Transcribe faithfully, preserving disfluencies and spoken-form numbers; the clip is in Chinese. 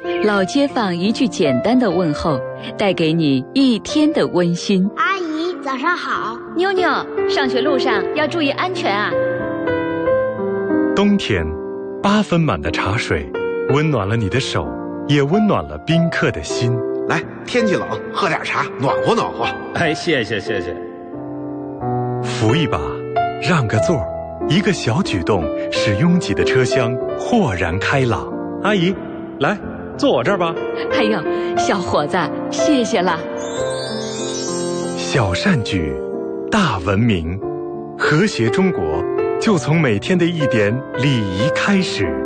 老街坊一句简单的问候，带给你一天的温馨。 阿姨，早上好。 妞妞，上学路上要注意安全啊。 冬天，八分满的茶水，温暖了你的手，也温暖了宾客的心。 来，天气冷，喝点茶，暖和暖和。 哎，谢谢谢谢。 扶一把，让个座，一个小举动，使拥挤的车厢豁然开朗。 阿姨，来，坐我这儿吧。 哎呦，小伙子，谢谢了。 小善举，大文明，和谐中国，就从每天的一点礼仪开始。